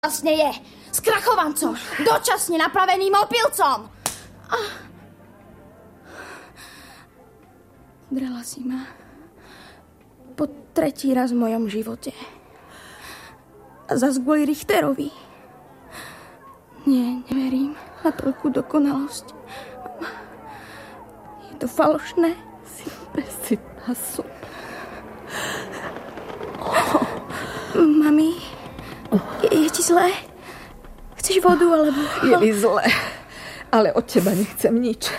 vlastne je? Skrachovancom, dočasne napraveným opilcom. Drela si ma po 3. raz v mojom živote. A zas kvôli Richterovi. Nie, neverím na trochu dokonalosť. Je to falošné. Si bezcitná som. Mami, je ti zlé? Chceš vodu, alebo... Je mi zlé, ale od teba nechcem nič.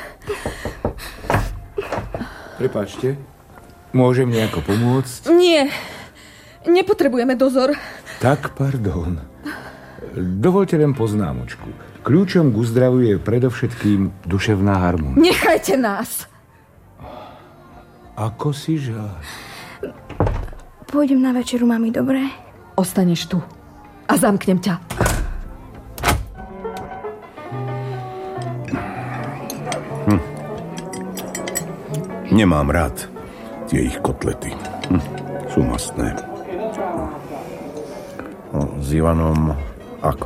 Prepáčte, môžem nejako pomôcť? Nie, nepotrebujeme dozor. Tak, pardon. Dovoľte len poznámočku. Kľúčom k uzdravu je predovšetkým duševná harmónia. Nechajte nás. Ako si žáľ. Pôjdem na večeru, mami, dobre? Ostaneš tu a zamknem ťa. Nemám rád tie ich kotlety. Sú mastné. S Ivanom ako?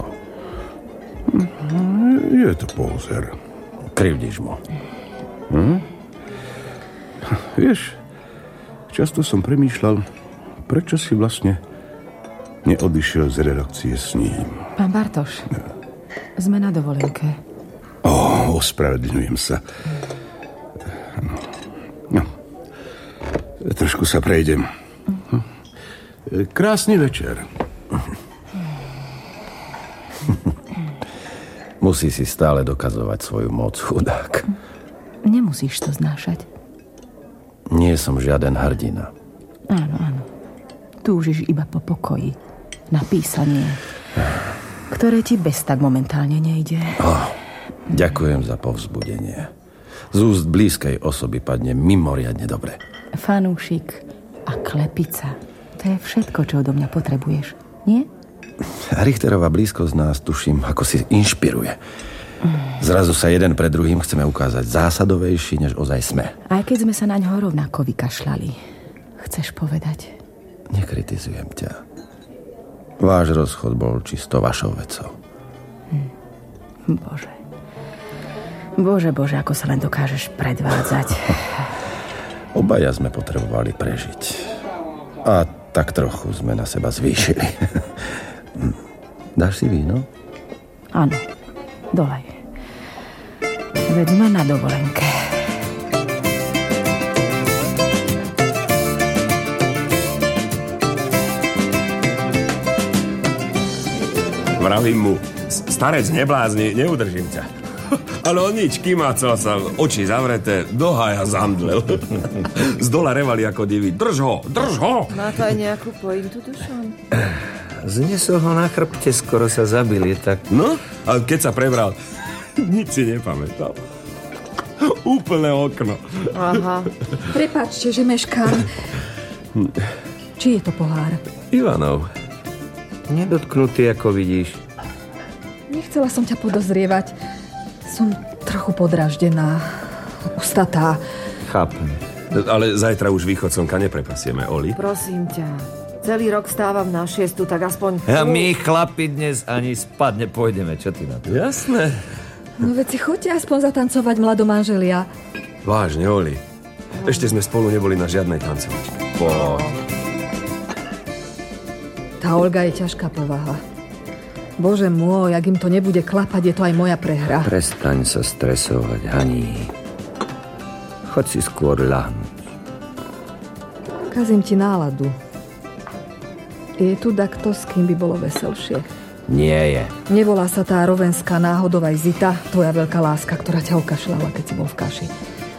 Je to pózer. Krivdíš mu. Vieš, často som premýšľal, prečo si vlastne neodišiel z redakcie s ním. Pán Bartoš, sme na dovolenke. Ospravedlňujem sa. No. Trošku sa prejdem. Krásny večer. Musí si stále dokazovať svoju moc, chudák. Nemusíš to znášať. Nie som žiaden hrdina. Áno. Túžiš iba po pokoji. Na písanie, ktoré ti bez tak momentálne nejde. Ďakujem za povzbudenie. Z úst blízkej osoby padne mimoriadne dobre. Fanúšik a klepica. To je všetko, čo odo mňa potrebuješ, nie? Richterová blízkosť nás, tuším, ako si inšpiruje. Zrazu sa jeden pred druhým chceme ukázať zásadovejší, než ozaj sme. Aj keď sme sa na ňo rovnako vykašľali. Chceš povedať? Nekritizujem ťa. Váš rozchod bol čisto vašou vecou. Bože, ako sa len dokážeš predvádzať. Obaja sme potrebovali prežiť. A tak trochu sme na seba zvýšili. Dáš si víno? Áno, dolej. Veď sme na dovolenke. Vravím mu, starec, neblázni, neudržím ťa. Ale on nič, kýmácal sa, oči zavreté, do hája zamdlel. Z dola revali ako divy. Drž ho! Má to aj nejakú pointu, Dušan? Znesol ho na chrbte, skoro sa zabili, tak... No, a keď sa prebral, nič si nepamätal. Úplné okno. Aha. Prepáčte, že meškám. Či je to pohár? Ivanov. Nedotknutý, ako vidíš. Nechcela som ťa podozrievať. Som trochu podraždená. Ustatá. Chápem. Ale zajtra už východ slnka neprepasieme, Oli. Prosím ťa. Celý rok stávam na 6, tak aspoň... A my, chlapi, dnes ani spať nepôjdeme. Čo ty na to? Jasné. No veď si choďte aspoň zatancovať, mladomanželia. Vážne, Oli. Ešte sme spolu neboli na žiadnej tancovačke. Tá Olga je ťažká povaha. Bože môj, ak im to nebude klapať, je to aj moja prehra. Prestaň sa stresovať, Haní. Choď si skôr ľahnúť. Kazím ti náladu. Je tu dakto, s kým by bolo veselšie? Nie je. Nevolá sa tá rovenská náhodová Zita, tvoja veľká láska, ktorá ťa okašľala, keď si bol v kaši.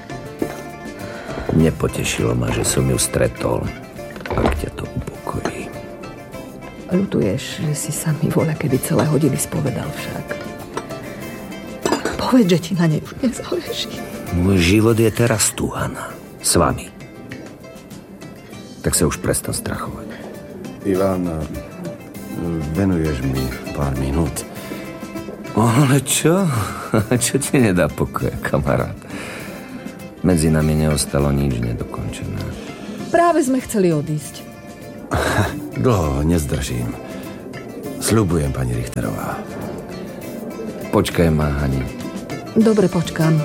Nepotešilo ma, že som ju stretol. Ak ťa to upokojí. Ľutuješ, že si sa mi voľa, kedy celé hodiny spovedal však. Povedz, že ti na nej už nezáleží. Môj život je teraz tu, Hanna. S vami. Tak sa už prestan strachovať. Ivan, venuješ mi pár minút? Ale čo? Čo ti nedá pokoja, kamarát? Medzi nami neostalo nič nedokončené. Práve sme chceli odísť. Dlho nezdržím. Sľubujem, pani Richterová. Počkaj ma, Hani. Dobre, počkám.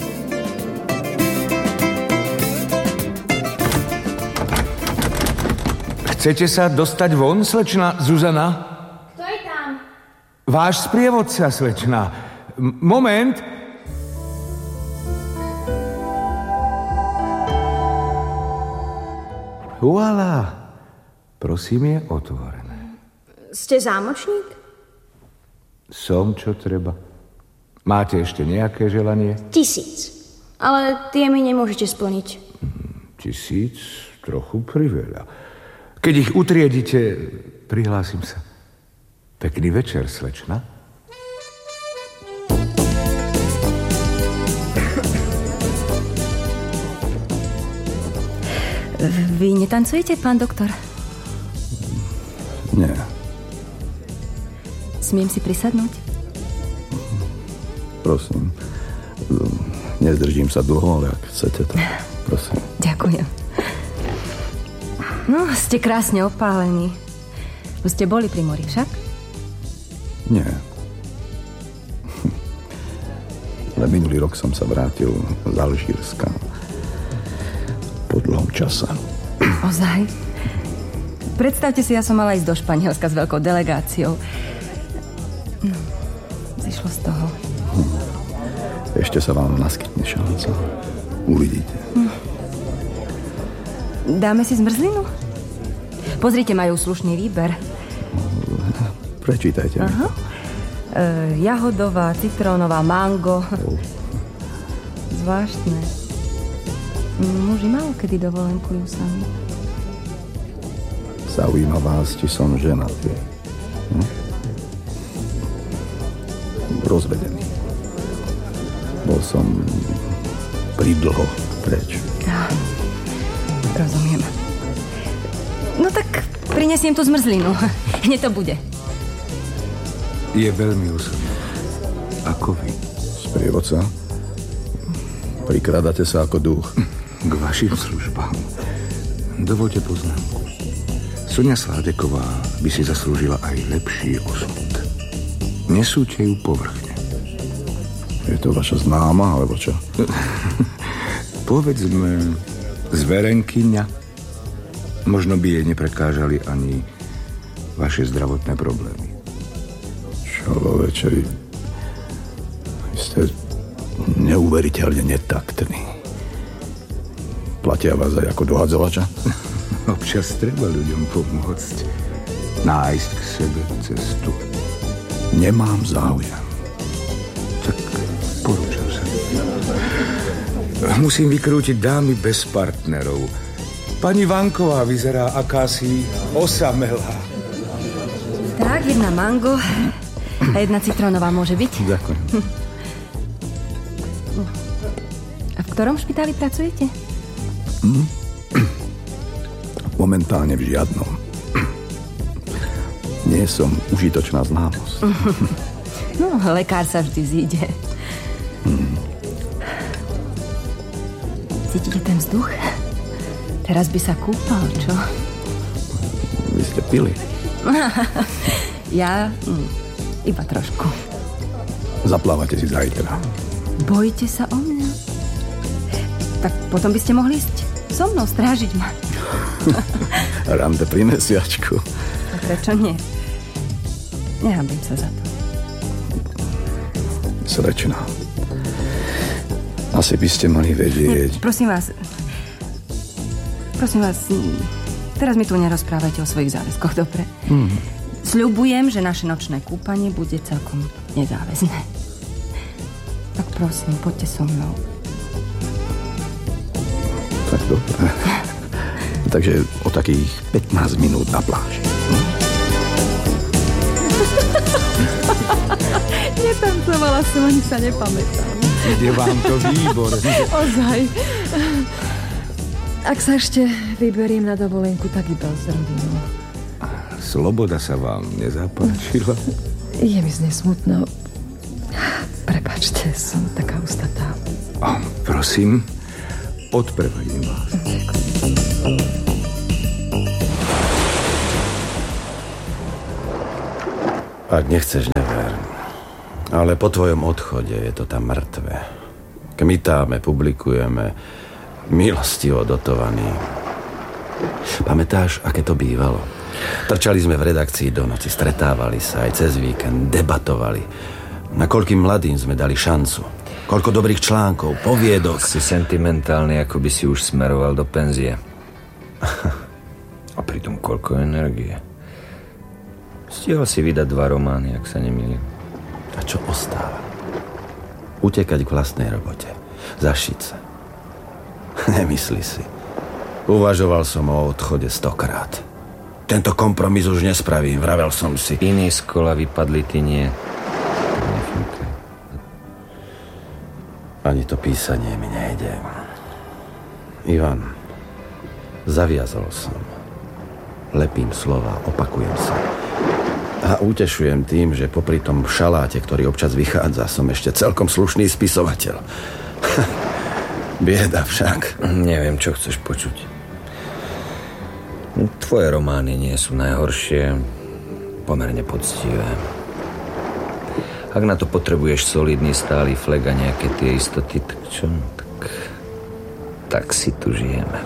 Chcete sa dostať von, slečna Zuzana? Stoj tam. Váš sprievodca, slečna. Moment. Voilà. Prosím, je otvorené. Ste zámočník? Som, čo treba. Máte ešte nejaké želanie? 1000. Ale tie mi nemôžete splniť. 1000? Trochu priveľa. Keď ich utriedite, prihlásim sa. Pekný večer, slečna. Vy netancujete, pán doktor? Nie. Smiem si prisadnúť? Prosím. Nezdržím sa dlho, ale ak chcete, to prosím. Ďakujem. No, ste krásne opálení. Už ste boli pri mori, však? Nie. Ale minulý rok som sa vrátil z Alžírska. Po dlhom čase. Ozaj? Predstavte si, ja som mala ísť do Španielska s veľkou delegáciou. No, zišlo z toho. Ešte sa vám naskytne šanca. Uvidíte. Dáme si zmrzlinu? Pozrite, majú slušný výber. Prečítajte mi to. Jahodová, citrónová, mango. Zvláštne. Muži málo kedy dovolenkujú sami. Zaujíma vás, či som ženatý. Rozvedený. Bol som pridlho preč. Rozumiem. No tak prinesiem tu zmrzlinu. Hneď to bude. Je veľmi osobný. Ako vy. Sprievodca? Prikradate sa ako duch. K vašim službám. Dovoľte poznámku. Sonia Sládeková by si zaslúžila aj lepší osud. Nesúďte ju povrchne. Je to vaša známa, alebo čo? Povedzme, zverenkyňa. Možno by jej neprekážali ani vaše zdravotné problémy. Človeče, vy ste neuveriteľne netaktní. Platia vás aj ako dohadzovača? Občas treba ľuďom pomôcť. Nájsť k sebe cestu. Nemám záujem. Tak porúčam sa. Musím vykrútiť dámy bez partnerov. Pani Vanková vyzerá akási osamelá. Tak, jedna mango a jedna citrónová môže byť. Ďakujem. A v ktorom špitáli pracujete? Momentálne v žiadnom. Nie som užitočná známosť. No, lekár sa vždy zíde. Cítite ten vzduch? Teraz by sa kúpal, čo? Vy ste pili? Ja iba trošku. Zaplávate si zajtra. Bojíte sa o mňa? Tak potom by ste mohli ísť so mnou strážiť ma. Rande pri mesiačku. A prečo nie? Nehábim sa za to. Slečna. Asi by ste mali vedieť. Prosím vás, teraz mi tu nerozprávajte o svojich záväzkoch, dobre? Sľubujem, že naše nočné kúpanie bude celkom nezáväzné. Tak prosím, poďte so mnou. Tak dobre. Takže o takých 15 minút na pláži. Netancovala som, ani sa nepamätám. Ide vám to výborne. Ozaj. Ak sa ešte vyberiem na dovolenku, tak iba s rodinou. Sloboda sa vám nezapáčila? Je mi z nej smutno. Prepáčte, som taká ustatá. Prosím, odprevadím vás. Ak nechceš, never. Ale po tvojom odchode je to tam mŕtve. Kmitáme, publikujeme, milostivo dotovaní. Pamätáš, aké to bývalo? Trčali sme v redakcii do noci, stretávali sa aj cez víkend, debatovali. Na koľkým mladým sme dali šancu. Koľko dobrých článkov, poviedok. Si sentimentálny, ako by si už smeroval do penzie. A pritom koľko energie. Stihol si vydať 2 romány, ak sa nemýlim. A čo ostáva? Utekať k vlastnej robote. Zašiť sa. Nemysli si. Uvažoval som o odchode 100-krát. Tento kompromis už nespravím, vravel som si. Iní z kola vypadli, ty nie. Ani to písanie mi nejde. Ivan, zaviazol som. Lepím slova, opakujem sa. A utešujem tým, že popri tom šaláte, ktorý občas vychádza, som ešte celkom slušný spisovateľ. Bieda však. Neviem, čo chceš počuť. Tvoje romány nie sú najhoršie, pomerne poctivé. Ak na to potrebuješ solidný stály flag a nejaké tie istoty, tak čo? Tak si tu žijeme.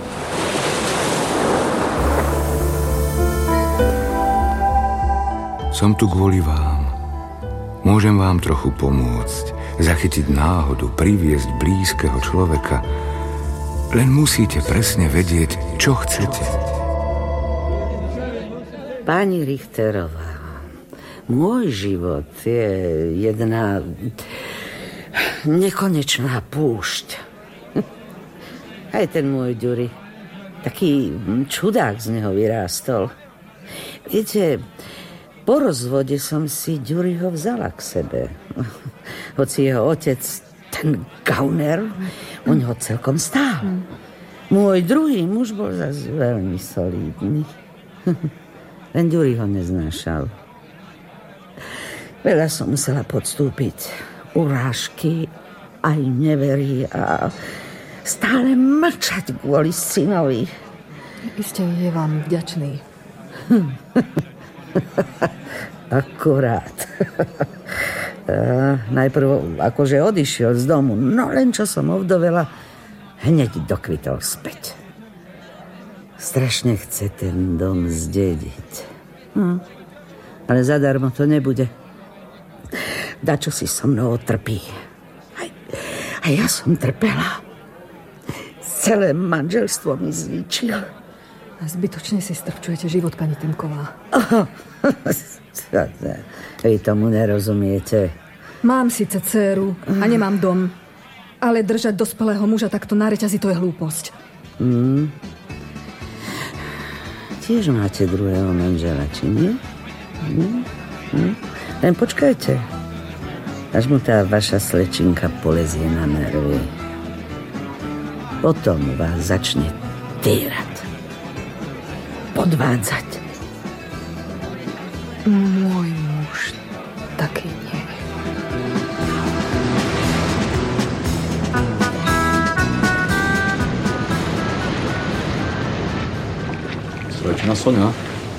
Som tu kvôli vám. Môžem vám trochu pomôcť, zachytiť náhodu, priviesť blízkeho človeka. Len musíte presne vedieť, čo chcete. Pani Richterová, môj život je jedna nekonečná púšť. Aj ten môj Ďuri, taký čudák z neho vyrástol. Viete, po rozvode som si Ďuriho vzala k sebe. Hoci jeho otec, ten Gauner, u neho celkom stál. Môj druhý muž bol zase veľmi solidný. Len Ďuri ho neznášal. Veľa som musela podstúpiť. Urážky, aj neverí a stále mlčať kvôli synovi. Iste je vám vďačný. Akurát. Najprv akože odišiel z domu, no len čo som ovdovela, hneď dokvitol späť. Strašne chce ten dom zdediť. Ale zadarmo to nebude. Dačo si so mnou otrpí. A ja som trpela. Celé manželstvo mi zničil. A zbytočne si strpčujete život, pani Timková. Vy tomu nerozumiete. Mám síce dcéru a nemám dom, ale držať dospelého muža takto na reťazi, to je hlúposť. Tiež máte druhého manžela, či nie? Len počkajte, až mu tá vaša slečinka polezie na nervy. Potom vás začne týrať, podvádzať. Môj muž taký nie. Slečna Soňa.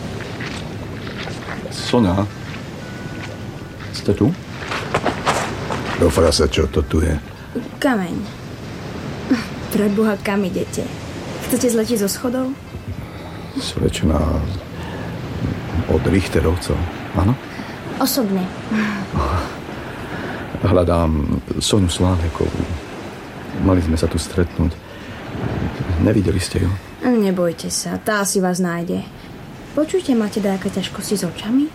Soňa. Ste tu? Do frasa, čo to tu je? Kameň. Preboha, kam idete? Chcete zletiť zo schodov? Slečna od Richterovcov, áno? Osobne. Hľadám Soňu Sládekovú. Mali sme sa tu stretnúť. Nevideli ste ju? Nebojte sa, tá si vás nájde. Počujte, máte dajaké ťažkosti s očami?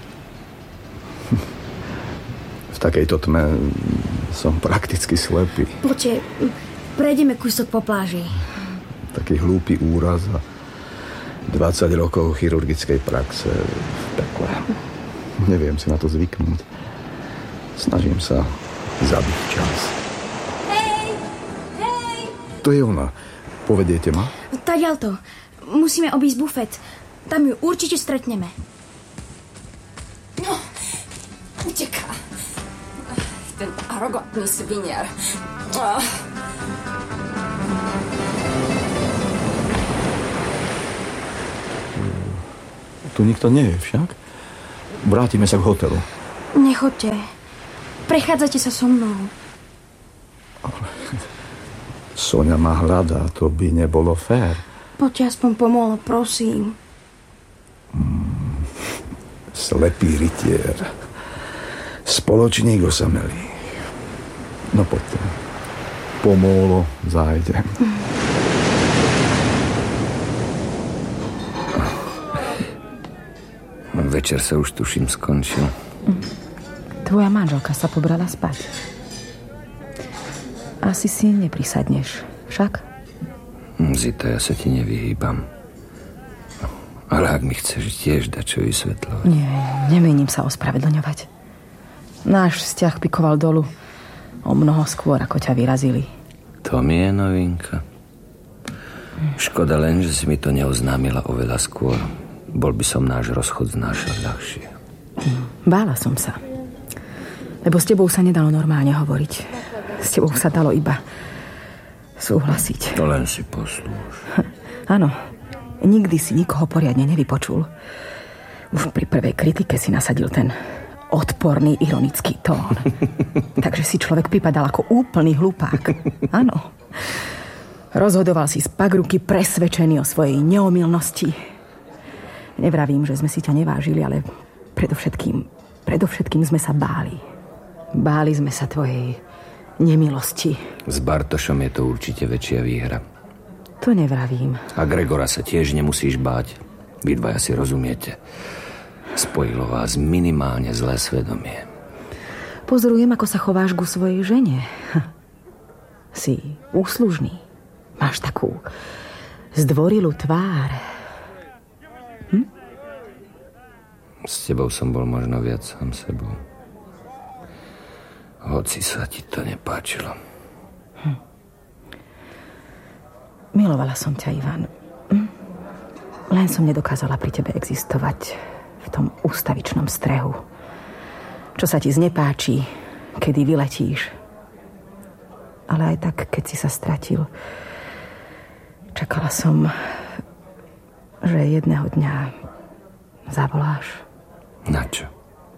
V takejto tme som prakticky slepý. Poďte, prejdeme kúsok po pláži. Taký hlúpy úraz a 20 rokov chirurgickej praxe v pekle. Neviem si na to zvyknúť. Snažím sa zabiť čas. Hej! To je ona. Povediete ma? Tadiaľto. Musíme obísť bufet. Tam ju určite stretneme. No, uteká. Ten arogantný sviniar. Tu nikto nie je však. Vrátime sa k hotelu. Nechoďte. Prechádzate sa so mnou. Soňa ma hľadá, to by nebolo fér. Poďte aspoň pomôcť, prosím. Slepý rytier. Spoločník osamelý. No poďte. Pomôlo, zájdem. Večer sa už tuším skončil. Tvoja manželka sa pobrala spať. Asi si neprisadneš, však? Zita, ja sa ti nevyhýbam. Ale ak mi chceš tiež dať čo vysvetľovať. Nie, nemienim sa ospravedlňovať. Náš vzťah pikoval dolu o mnoho skôr, ako ťa vyrazili. To mi je novinka. Škoda len, že si mi to neoznámila oveľa skôr. Bol by som náš rozchod znášať ľahšie. Bála som sa. Lebo s tebou sa nedalo normálne hovoriť. S tebou sa dalo iba súhlasiť. To len si poslúš. Áno, nikdy si nikoho poriadne nevypočul. Už pri prvej kritike si nasadil ten odporný, ironický tón. Takže si človek pripadal ako úplný hlupák. Áno. Rozhodoval si z pagruky presvedčený o svojej neomylnosti. Nevravím, že sme si ťa nevážili, ale predovšetkým sme sa báli. Báli sme sa tvojej nemilosti. S Bartošom je to určite väčšia výhra. To nevravím. A Gregora sa tiež nemusíš báť. Vy dvaja si rozumiete. Spojilo vás minimálne zlé svedomie. Pozorujem, ako sa chováš ku svojej žene. Si úslužný. Máš takú zdvorilú tvár. S tebou som bol možno viac sám sebou. Hoci sa ti to nepáčilo. Milovala som ťa, Ivan. Len som nedokázala pri tebe existovať v tom ústavičnom strehu. Čo sa ti znepáči, kedy vyletíš. Ale aj tak, keď si sa stratil, čakala som, že jedného dňa zavoláš. Na čo?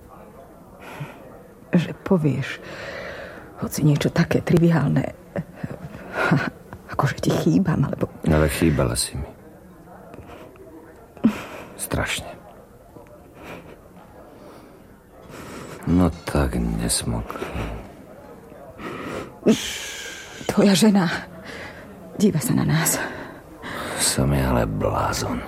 Že povieš, hoci niečo také triviálne, akože ti chýbam, alebo... Ale chýbala si mi. Strašne. No tak nesmok. Tvoja žena díva sa na nás. Som je ale blázon.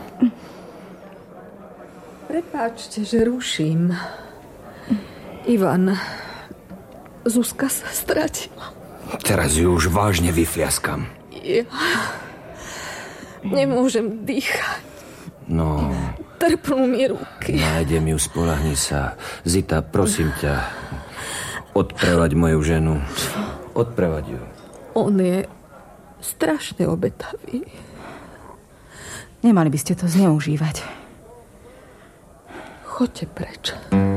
Prepáčte, že ruším. Ivan, Zuzka sa stratila. Teraz ju už vážne vyfliaskam. Ja nemôžem dýchať. No... Trpnú mi ruky. Nájdem ju, spoľahni sa. Zita, prosím ťa, odprevaď moju ženu. Odprevaď ju. On je strašne obetavý. Nemali by ste to zneužívať. Choďte preč.